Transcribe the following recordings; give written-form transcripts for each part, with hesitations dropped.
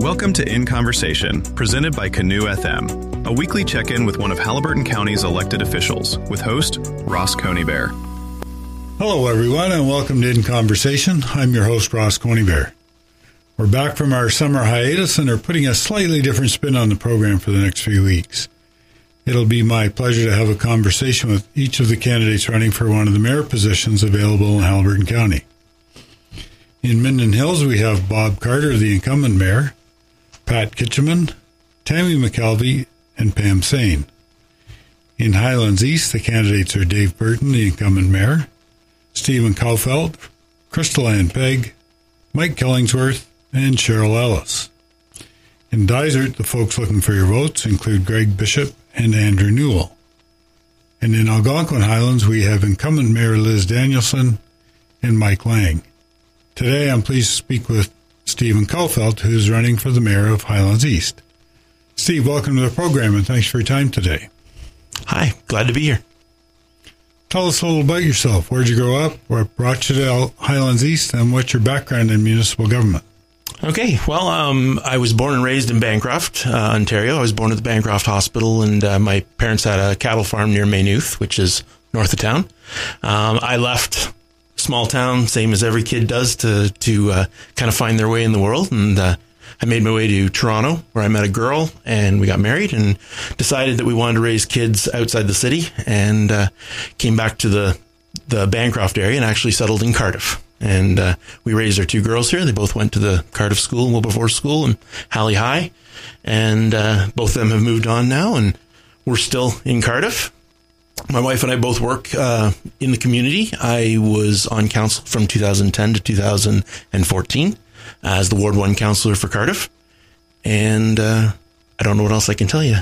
Welcome to In Conversation, presented by Canoe FM, a weekly check-in with one of Haliburton County's elected officials, with host Ross Conybeare. Hello, everyone, and welcome to In Conversation. I'm your host, Ross Conybeare. We're back from our summer hiatus and are putting a slightly different spin on the program for the next few weeks. It'll be my pleasure to have a conversation with each of the candidates running for one of the mayor positions available in Haliburton County. In Minden Hills, we have Bob Carter, the incumbent mayor, Pat Kitcheman, Tammy McKelvey, and Pam Sain. In Highlands East, the candidates are Dave Burton, the incumbent mayor, Stephen Kaufeld, Crystal Ann Pegg, Mike Killingsworth, and Cheryl Ellis. In Dysart, the folks looking for your votes include Greg Bishop and Andrew Newell. And in Algonquin Highlands, we have incumbent Mayor Liz Danielson and Mike Lang. Today, I'm pleased to speak with Stephen Kaufeld, who is running for the mayor of Highlands East. Steve, welcome to the program, and thanks for your time today. Hi, glad to be here. Tell us a little about yourself. Where'd you grow up? What brought you to Highlands East? And what's your background in municipal government? Okay, well, I was born and raised in Bancroft, Ontario. I was born at the Bancroft Hospital, and my parents had a cattle farm near Maynooth, which is north of town. I left small town, same as every kid does, to kind of find their way in the world. And I made my way to Toronto, where I met a girl, and we got married and decided that we wanted to raise kids outside the city, and came back to the Bancroft area and actually settled in Cardiff. And we raised our two girls here. They both went to the Cardiff School, Wilberforce School, and Halley High. And both of them have moved on now, and we're still in Cardiff. My wife and I both work in the community. I was on council from 2010 to 2014 as the Ward 1 councillor for Cardiff. And I don't know what else I can tell you.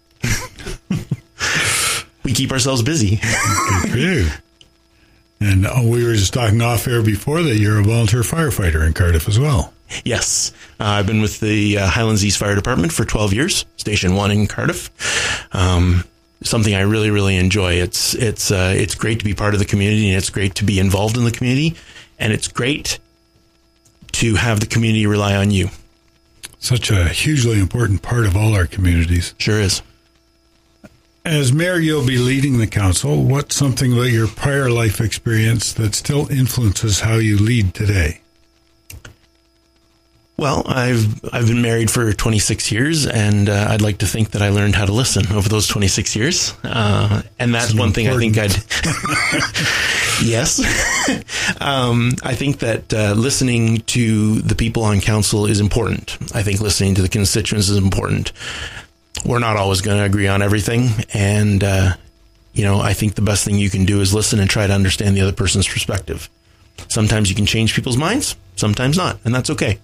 We keep ourselves busy. Good for you. And we were just talking off air before that you're a volunteer firefighter in Cardiff as well. Yes. I've been with the Highlands East Fire Department for 12 years, Station 1 in Cardiff. Something I really, really enjoy. It's great to be part of the community, and it's great to be involved in the community, and it's great to have the community rely on you. Such a hugely important part of all our communities. Sure is. As mayor, you'll be leading the council. What's something about your prior life experience that still influences how you lead today? Well, I've been married for 26 years, and I'd like to think that I learned how to listen over those 26 years. And that's one thing I think Yes. I think that listening to the people on council is important. I think listening to the constituents is important. We're not always going to agree on everything. And, I think the best thing you can do is listen and try to understand the other person's perspective. Sometimes you can change people's minds, sometimes not, and that's okay.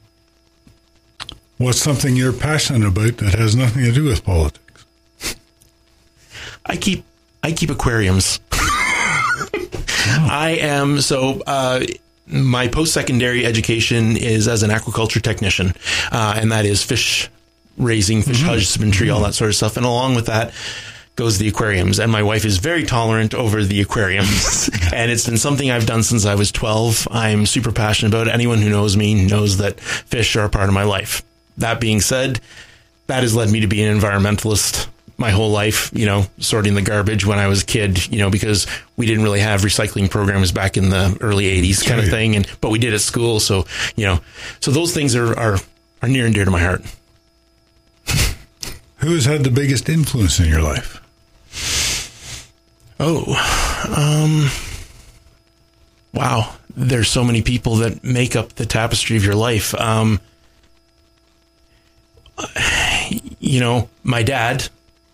What's something you're passionate about that has nothing to do with politics? I keep aquariums. My post-secondary education is as an aquaculture technician, and that is fish raising, fish husbandry, all that sort of stuff. And along with that goes the aquariums. And my wife is very tolerant over the aquariums. And it's been something I've done since I was 12. I'm super passionate about it. Anyone who knows me knows that fish are a part of my life. That being said, that has led me to be an environmentalist my whole life, sorting the garbage when I was a kid, because we didn't really have recycling programs back in the early 80s kind of thing. But we did at school. So, so those things are near and dear to my heart. Who has had the biggest influence in your life? Wow. There's so many people that make up the tapestry of your life. My dad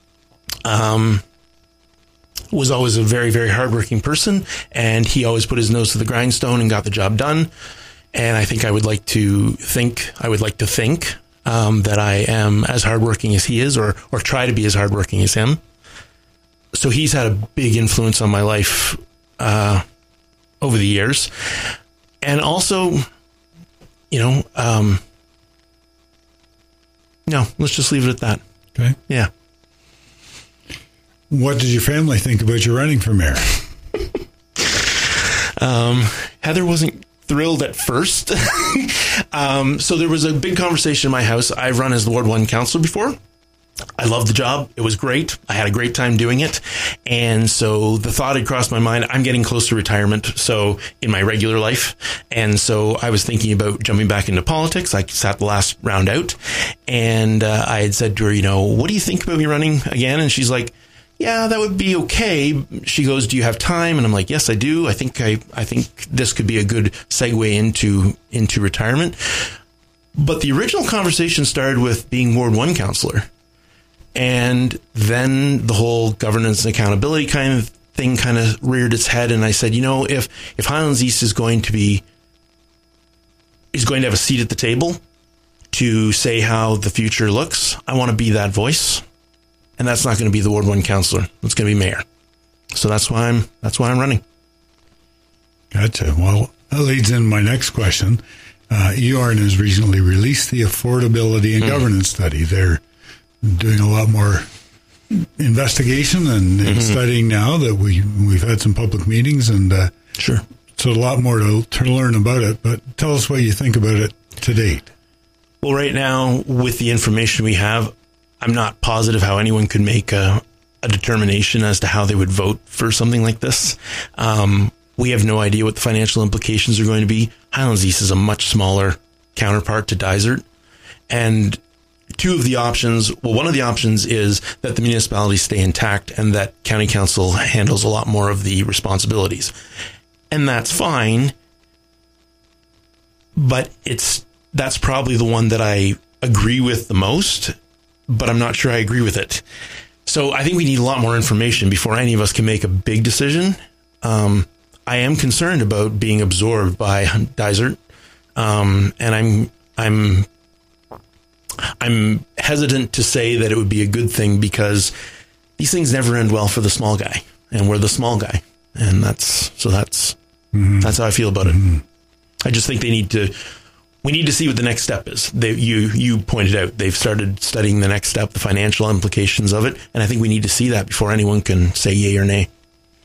was always a very, very hardworking person, and he always put his nose to the grindstone and got the job done. And I think I would like to think that I am as hardworking as he is, or try to be as hardworking as him. So he's had a big influence on my life over the years. And also, no, let's just leave it at that. Okay. Yeah. What did your family think about you running for mayor? Heather wasn't thrilled at first. So there was a big conversation in my house. I've run as the Ward 1 councillor before. I loved the job. It was great. I had a great time doing it. And so the thought had crossed my mind, I'm getting close to retirement, so in my regular life. And so I was thinking about jumping back into politics. I sat the last round out, and I had said to her, what do you think about me running again? And she's like, yeah, that would be okay. She goes, do you have time? And I'm like, yes, I do. I think this could be a good segue into retirement. But the original conversation started with being Ward 1 councillor. And then the whole governance and accountability kind of thing kind of reared its head. And I said, if Highlands East is going to have a seat at the table to say how the future looks, I want to be that voice. And that's not going to be the Ward 1 councillor. It's going to be mayor. So that's why I'm running. Gotcha. Well, that leads into my next question. EORN has recently released the affordability and governance study. They're doing a lot more investigation and studying now that we've had some public meetings, and sure. So a lot more to learn about it. But tell us what you think about it to date. Well, right now, with the information we have, I'm not positive how anyone could make a determination as to how they would vote for something like this. We have no idea what the financial implications are going to be. Highlands East is a much smaller counterpart to Dysart. And one of the options is that the municipalities stay intact and that county council handles a lot more of the responsibilities. And that's fine. But that's probably the one that I agree with the most, but I'm not sure I agree with it. So I think we need a lot more information before any of us can make a big decision. I am concerned about being absorbed by Dysart. And I'm hesitant to say that it would be a good thing because these things never end well for the small guy, and we're the small guy. And that's how I feel about it. I just think we need to see what the next step is. You pointed out, they've started studying the next step, the financial implications of it. And I think we need to see that before anyone can say yay or nay.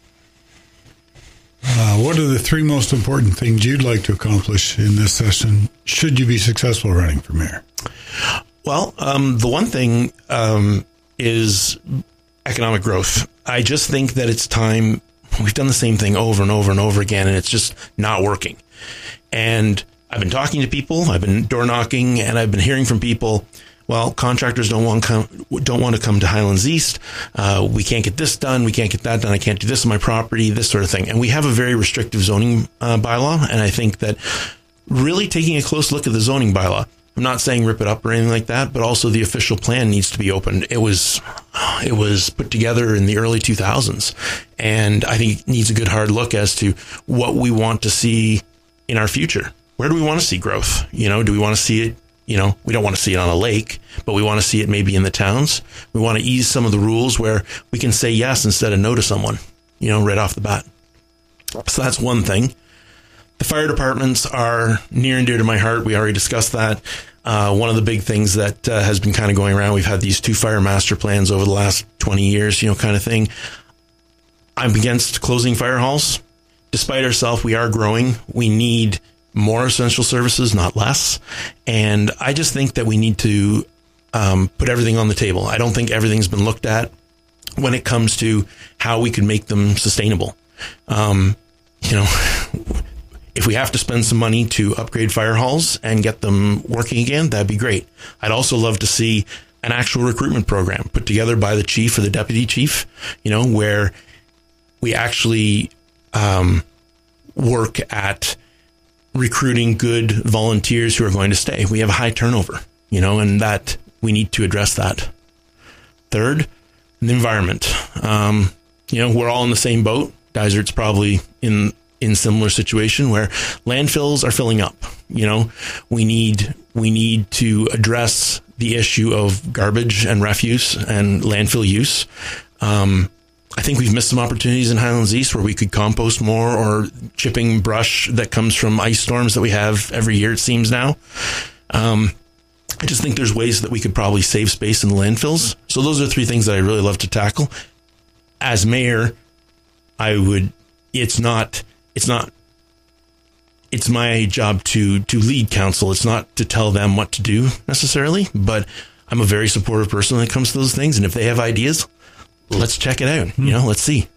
What are the three most important things you'd like to accomplish in this session should you be successful running for mayor? Well, the one thing is economic growth. I just think that it's time. We've done the same thing over and over and over again, and it's just not working. And I've been talking to people, I've been door knocking, and I've been hearing from people, well, contractors don't want to come to Highlands East. We can't get this done. We can't get that done. I can't do this on my property, this sort of thing. And we have a very restrictive zoning bylaw. And I think that really taking a close look at the zoning bylaw, I'm not saying rip it up or anything like that, but also the official plan needs to be opened. It was put together in the early 2000s. And I think it needs a good hard look as to what we want to see in our future. Where do we want to see growth? Do we want to see it? We don't want to see it on a lake, but we want to see it maybe in the towns. We want to ease some of the rules where we can say yes instead of no to someone, right off the bat. So that's one thing. The fire departments are near and dear to my heart. We already discussed that. One of the big things that has been kind of going around, we've had these 2 fire master plans over the last 20 years, kind of thing. I'm against closing fire halls. Despite ourselves, we are growing. We need more essential services, not less. And I just think that we need to put everything on the table. I don't think everything's been looked at when it comes to how we can make them sustainable. If we have to spend some money to upgrade fire halls and get them working again, that'd be great. I'd also love to see an actual recruitment program put together by the chief or the deputy chief, where we actually work at recruiting good volunteers who are going to stay. We have a high turnover, and that we need to address that. Third, the environment. We're all in the same boat. Dysart's probably in similar situation where landfills are filling up. We need to address the issue of garbage and refuse and landfill use. I think we've missed some opportunities in Highlands East where we could compost more, or chipping brush that comes from ice storms that we have every year, it seems now. I just think there's ways that we could probably save space in the landfills. So those are 3 things that I really love to tackle. As mayor, it's not it's my job to lead council. It's not to tell them what to do necessarily, but I'm a very supportive person when it comes to those things. And if they have ideas, let's check it out. Let's see.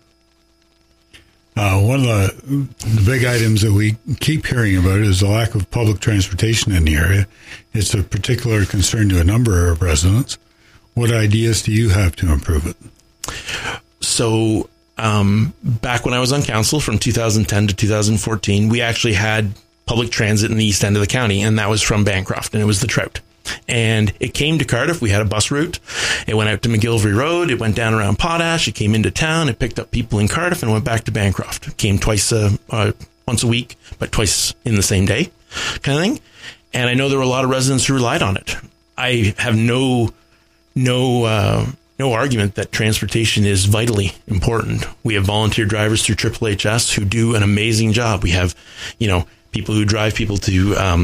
One of the big items that we keep hearing about is the lack of public transportation in the area. It's a particular concern to a number of residents. What ideas do you have to improve it? So, back when I was on council from 2010 to 2014, we actually had public transit in the east end of the county, and that was from Bancroft, and it was the Trout. And it came to Cardiff. We had a bus route. It went out to McGillivray Road. It went down around Potash. It came into town. It picked up people in Cardiff and went back to Bancroft. It came once a week, but twice in the same day kind of thing. And I know there were a lot of residents who relied on it. I have no argument that transportation is vitally important. We have volunteer drivers through HHS who do an amazing job. We have, people who drive people to,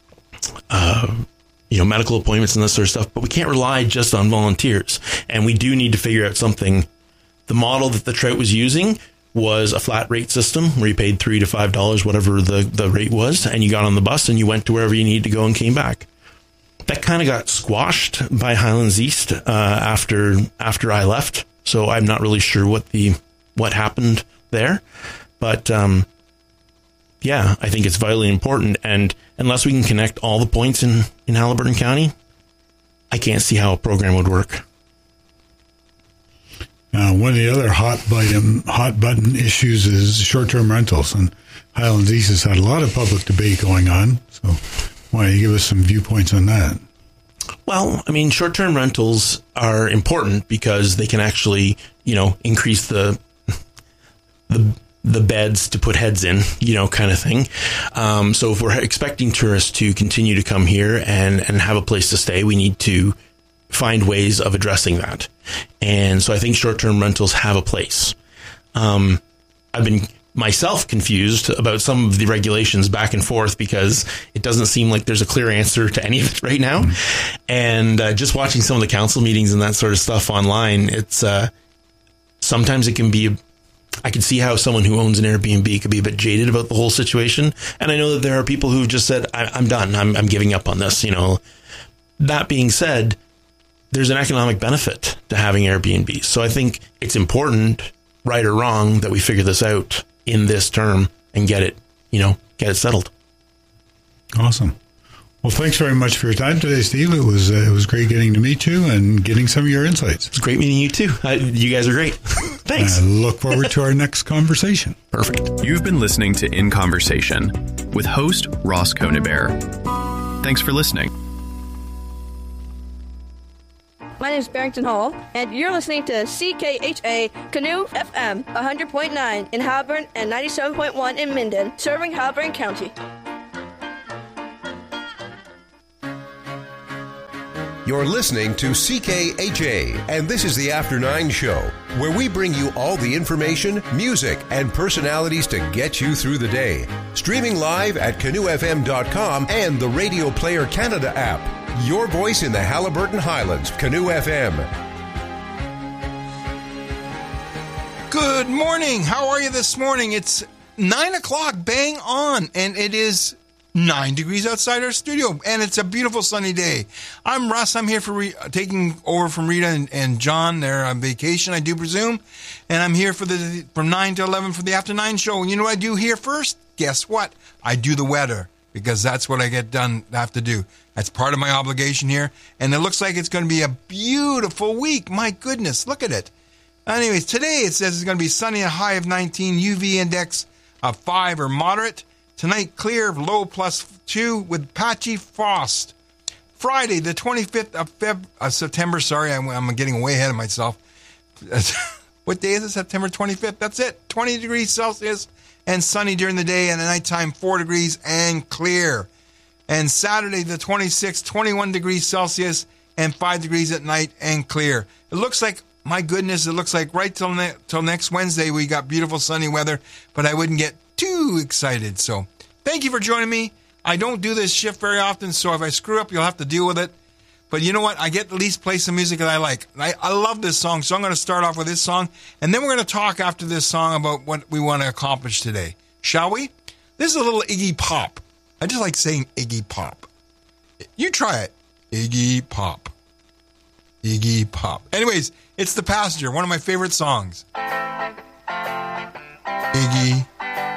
medical appointments and this sort of stuff, but we can't rely just on volunteers. And we do need to figure out something. The model that the Trout was using was a flat rate system where you paid $3 to $5, whatever the rate was, and you got on the bus and you went to wherever you needed to go and came back. That kind of got squashed by Highlands East after I left. So I'm not really sure what happened there, but I think it's vitally important. And unless we can connect all the points in Haliburton County, I can't see how a program would work. One of the other hot button issues is short-term rentals, and Highlands East has had a lot of public debate going on. So why don't you give us some viewpoints on that? Well, I mean, short-term rentals are important because they can actually, increase the beds to put heads in, kind of thing. So if we're expecting tourists to continue to come here and have a place to stay, we need to find ways of addressing that. And so I think short-term rentals have a place. I've been myself confused about some of the regulations back and forth because it doesn't seem like there's a clear answer to any of it right now. And just watching some of the council meetings and that sort of stuff online, it's sometimes it can be I can see how someone who owns an Airbnb could be a bit jaded about the whole situation. And I know that there are people who've just said, I'm done. I'm giving up on this. That being said, there's an economic benefit to having Airbnbs. So I think it's important, right or wrong, that we figure this out in this term and get it settled. Awesome. Well, thanks very much for your time today, Steve. It was great getting to meet you and getting some of your insights. It's great meeting you too. You guys are great. Thanks. I look forward to our next conversation. Perfect. You've been listening to In Conversation with host Ross Coneybeare. Thanks for listening. My name is Barrington Hall, and you're listening to CKHA Canoe FM 100.9 in Haliburton and 97.1 in Minden, serving Haliburton County. You're listening to CKHA, and this is the After 9 show, where we bring you all the information, music, and personalities to get you through the day. Streaming live at canoefm.com and the Radio Player Canada app. Your voice in the Haliburton Highlands, Canoe FM. Good morning. How are you this morning? It's 9 o'clock, bang on, and it is 9 degrees outside our studio, and it's a beautiful sunny day. I'm Russ. I'm here for taking over from Rita and John. They're on vacation, I do presume, and I'm here from 9 to 11 for the After 9 show. And you know what I do here first? Guess what? I do the weather, because that's what I have to do. That's part of my obligation here, and it looks like it's going to be a beautiful week. My goodness, look at it. Anyways, today it says it's going to be sunny, a high of 19, UV index of 5 or moderate. Tonight, clear, low +2 with patchy frost. Friday, the 25th of September. Sorry, I'm getting way ahead of myself. What day is it? September 25th. That's it. 20 degrees Celsius and sunny during the day, and at nighttime, 4 degrees and clear. And Saturday, the 26th, 21 degrees Celsius and 5 degrees at night and clear. It looks like, my goodness, it looks like right till next Wednesday we got beautiful sunny weather, but I wouldn't get too excited. So thank you for joining me. I don't do this shift very often, so if I screw up, you'll have to deal with it. But you know what? I get to at least play some music that I like. I love this song, so I'm going to start off with this song, and then we're going to talk after this song about what we want to accomplish today. Shall we? This is a little Iggy Pop. I just like saying Iggy Pop. You try it. Iggy Pop. Iggy Pop. Anyways, it's The Passenger, one of my favorite songs. Iggy